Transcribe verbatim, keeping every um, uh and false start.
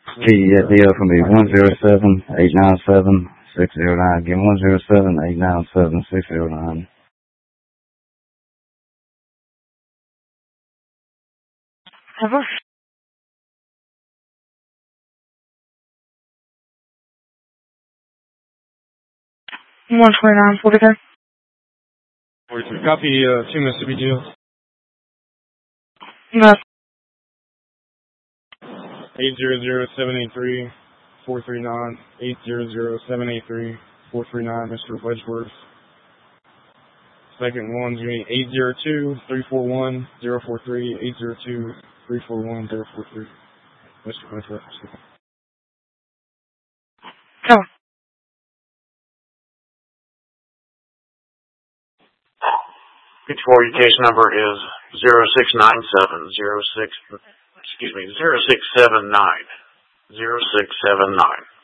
P at the for me one zero seven eight nine seven six zero nine. Again one zero seven eight nine seven six zero nine. Ever? One twenty nine forty three. Forty three. Copy. Uh, two Mississippi Jails. No. Eight zero zero seven eight three four three nine. Eight zero zero seven eight three four three nine. Mister Wedgeworth. Second one's going to be eight zero two three four one zero four three. Eight zero two three four one zero four three. Mister Wedgeworth. Come on. Pitch four, your case number is zero six nine seven zero six, excuse me, zero six seven nine zero six seven nine.